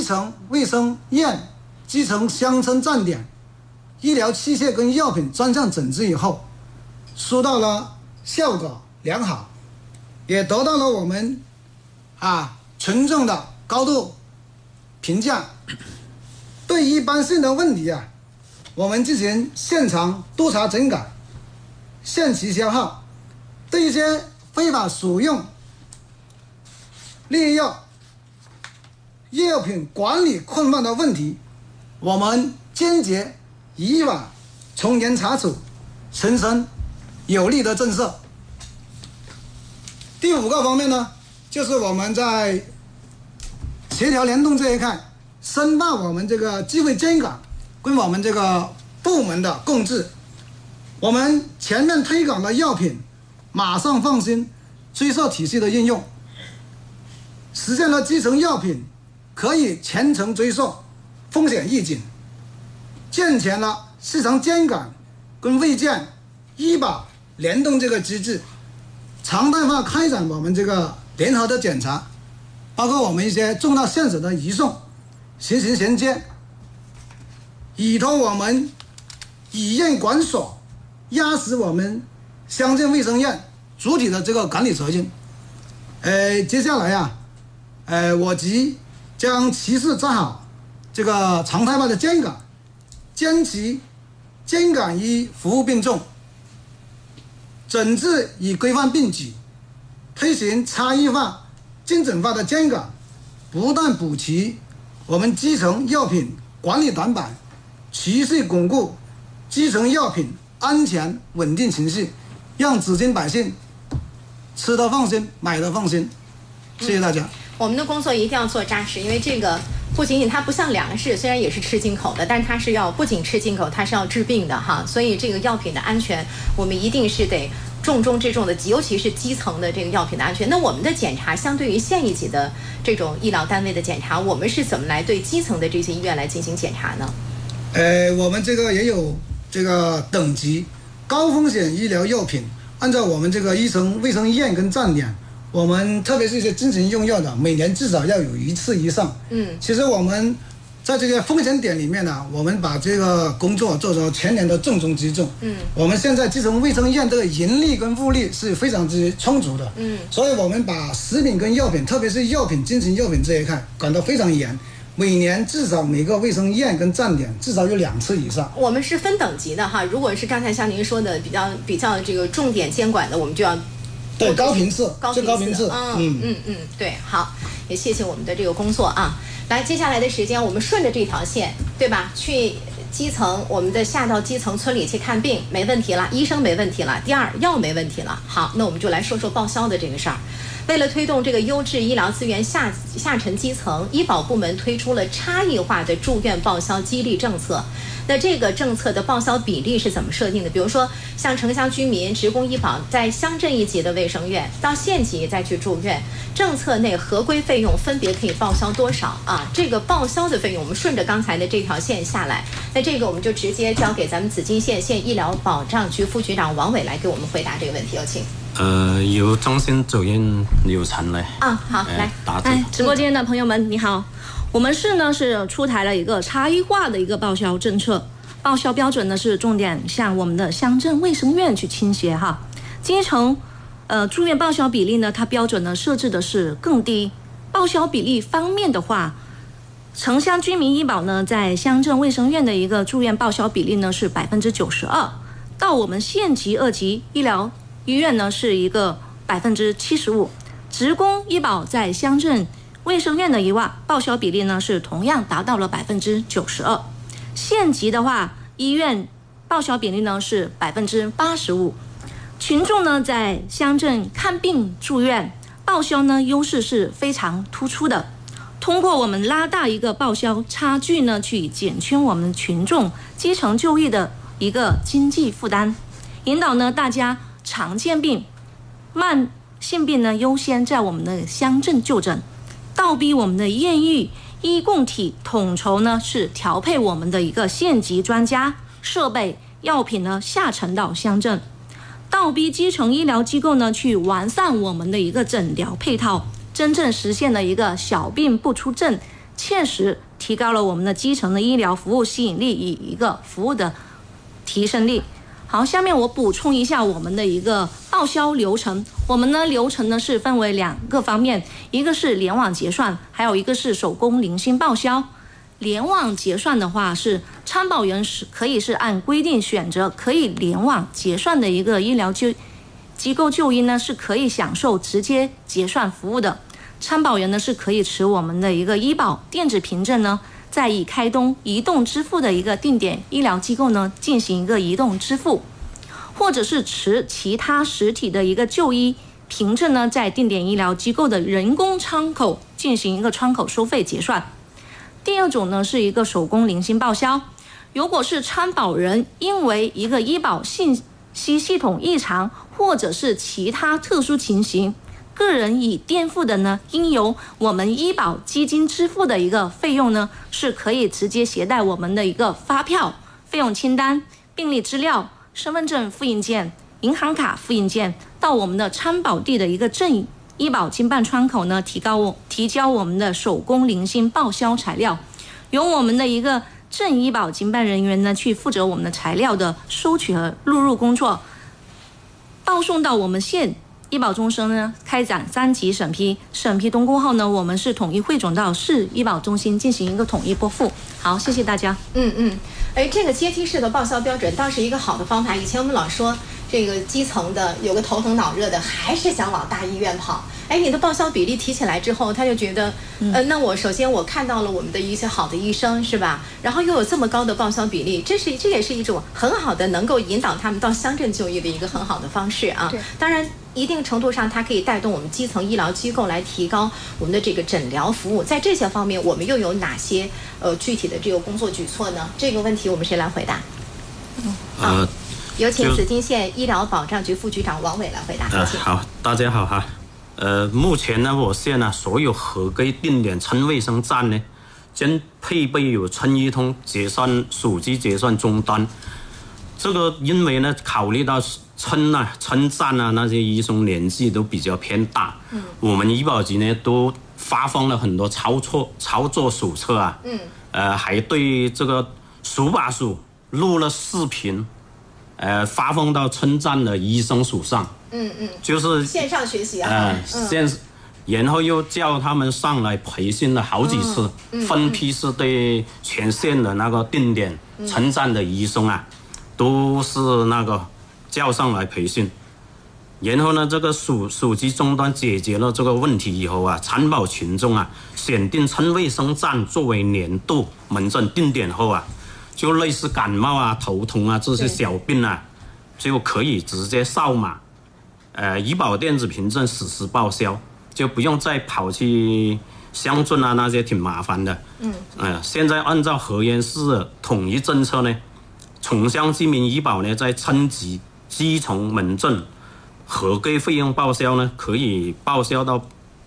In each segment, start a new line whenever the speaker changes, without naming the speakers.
基层卫生院、基层乡村站点医疗器械跟药品专项整治以后，收到了效果良好，也得到了我们群众的高度评价。对一般性的问题我们进行现场督查整改，限期消耗。对一些非法使用劣药、药品管理困难的问题，我们坚决依法从严查处，形成有力的政策。第5个方面呢，就是我们在协调联动这一块，深化我们这个机会监管跟我们这个部门的共治。我们全面推广了药品马上放心追溯体系的应用，实现了基层药品可以全程追溯、风险预警，健全了市场监管跟卫健医保联动这个机制，常态化开展我们这个联合的检查，包括我们一些重大线索的移送、实行衔接，依托我们医院管所压实我们乡镇卫生院主体的这个管理责任。接下来我即将持续做好这个常态化的监管，坚持监管与服务并重，整治与规范并举，推行差异化、精准化的监管，不断补齐我们基层药品管理短板，持续巩固基层药品安全稳定情绪，让紫金百姓吃得放心，买得放心。谢谢大家。
我们的工作一定要做扎实，因为这个不仅仅它不像粮食，虽然也是吃进口的，但是它是要不仅吃进口，它是要治病的哈。所以这个药品的安全，我们一定是得重中之重的，尤其是基层的这个药品的安全。那我们的检查相对于县一级的这种医疗单位的检查，我们是怎么来对基层的这些医院来进行检查呢？
我们这个也有这个等级，高风险医疗药品，按照我们这个基层卫生院跟站点，我们特别是一些经常用药的，每年至少要有1次以上。其实我们在这个风险点里面呢，我们把这个工作做成全年的重中之重。我们现在基层卫生院这个人力跟物力是非常之充足的。所以我们把食品跟药品，特别是药品、经常药品这一块管得非常严。每年至少每个卫生院跟站点至少有2次以上。
我们是分等级的哈，如果是刚才像您说的比较这个重点监管的，我们就要
对高频次，最高频次。
对，好，也谢谢我们的这个工作啊。来，接下来的时间我们顺着这条线，对吧？去基层，我们的下到基层村里去看病没问题了，医生没问题了，第二药没问题了。好，那我们就来说说报销的这个事儿。为了推动这个优质医疗资源下沉基层，医保部门推出了差异化的住院报销激励政策。那这个政策的报销比例是怎么设定的？比如说，像城乡居民职工医保在乡镇一级的卫生院到县级再去住院，政策内合规费用分别可以报销多少啊？这个报销的费用，我们顺着刚才的这条线下来，那这个我们就直接交给咱们紫金县县医疗保障局副局长王伟来给我们回答这个问题，有请。
由中心主任刘晨来
好，来
答这。
直播间的朋友们，你好。我们市呢是出台了一个差异化的一个报销政策，报销标准呢是重点向我们的乡镇卫生院去倾斜哈。基层住院报销比例呢，它标准呢设置的是更低。报销比例方面的话，城乡居民医保呢在乡镇卫生院的一个住院报销比例呢是92%，到我们县级2级医疗医院呢是一个75%。职工医保在乡镇卫生院的报销比例呢是同样达到了92%，县级的话医院报销比例呢是85%。群众呢在乡镇看病住院报销呢优势是非常突出的，通过我们拉大一个报销差距呢，去减轻我们群众基层就医的一个经济负担，引导呢大家常见病、慢性病呢优先在我们的乡镇就诊。倒逼我们的县域医共体统筹呢，是调配我们的一个县级专家、设备、药品呢下沉到乡镇，倒逼基层医疗机构呢去完善我们的一个诊疗配套，真正实现了一个小病不出症、 切实提高了我们的基层的医疗服务吸引力与一个服务的提升力。好，下面我补充一下我们的一个报销流程。我们的流程呢是分为2个方面，一个是联网结算，还有一个是手工零星报销。联网结算的话，是参保人可以是按规定选择可以联网结算的一个医疗机构就医呢，是可以享受直接结算服务的。参保人呢是可以持我们的一个医保电子凭证呢，在已开通移动支付的一个定点医疗机构呢进行一个移动支付，或者是持其他实体的一个就医凭证呢，在定点医疗机构的人工窗口进行一个窗口收费结算。第二种呢是一个手工零星报销，如果是参保人因为一个医保信息系统异常，或者是其他特殊情形，个人已垫付的呢，应由我们医保基金支付的一个费用呢，是可以直接携带我们的一个发票、费用清单、病历资料、身份证复印件、银行卡复印件到我们的参保地的一个正医保经办窗口呢，提交我们的手工零星报销材料，由我们的一个正医保经办人员呢去负责我们的材料的收取和录入工作，报送到我们县医保中心呢开展3级审批，审批通过后呢，我们是统一汇总到市医保中心进行一个统一拨付。好，谢谢大家。
这个阶梯式的报销标准倒是一个好的方法。以前我们老说这个基层的有个头疼脑热的，还是想往大医院跑。你的报销比例提起来之后，他就觉得，那我首先我看到了我们的一些好的医生，是吧？然后又有这么高的报销比例，这也是一种很好的能够引导他们到乡镇就医的一个很好的方式啊。当然，一定程度上它可以带动我们基层医疗机构来提高我们的这个诊疗服务。在这些方面，我们又有哪些具体的这个工作举措呢？这个问题我们谁来回答？有请紫金县医疗保障局副局长王伟来回答。
好，大家好哈。目前呢，我县呢所有合规定点村卫生站呢，均配备有村医通结算手机结算终端。这个因为呢，考虑到村站那些医生年纪都比较偏大，我们医保局呢都发放了很多操作手册啊，还对这个手把手录了视频。发放到村站的医生手上，就是
线上学习啊，
然后又叫他们上来培训了好几次，分批是对全县的那个定点村站的医生啊，都是那个叫上来培训。然后呢，这个手机终端解决了这个问题以后啊，参保群众啊，选定村卫生站作为年度门诊定点后啊，就类似感冒啊、头痛啊这些小病啊，就可以直接扫码，医保电子凭证实时报销，就不用再跑去乡镇啊那些挺麻烦的。现在按照河源市统一政策呢，城乡居民医保呢，在村级基层门诊合规费用报销呢，可以报销到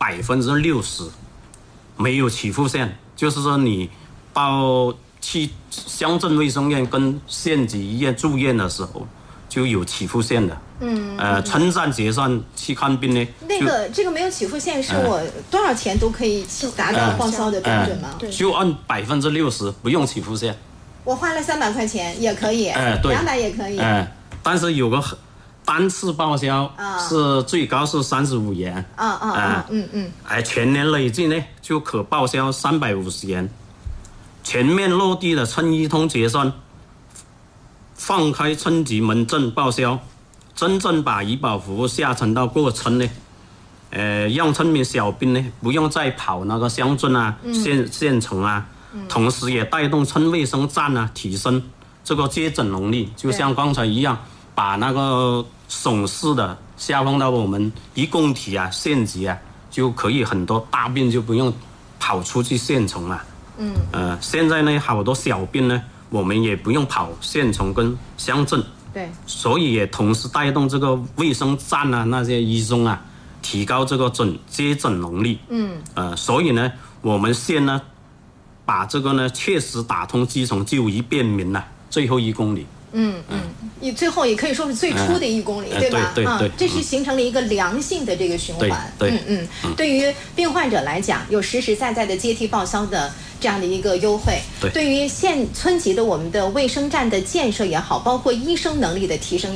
60%，没有起付线，就是说你去乡镇卫生院跟县级医院住院的时候就有起付线的。村站结算去看病呢，
这个没有起付线是我多少钱都可以达到报销的标准吗？
就按60%，不用起付线。
我花了300块钱也可以，200也可以。
但是有个单次报销是最高是35元。全年累计呢就可报销350元。全面落地的村医通结算，放开村级门诊报销，真正把医保服务下沉到各村呢，让村民小病呢不用再跑那个乡镇啊、县城啊，同时也带动村卫生站啊提升这个接诊能力，就像刚才一样，把那个省市的下放到我们一共体啊、县级啊，就可以很多大病就不用跑出去县城了。现在呢，好多小病呢，我们也不用跑县城跟乡镇，所以也同时带动这个卫生站啊那些医生啊，提高这个接诊能力。所以呢，我们县呢，把这个呢确实打通基层就医便民了最后1公里。
你最后也可以说是最初的1公里，对吧？
对，
这是形成了一个良性的这个循环。对于病患者来讲，有实实在在的阶梯报销的这样的一个优惠。对于县村级的我们的卫生站的建设也好，包括医生能力的提升也好。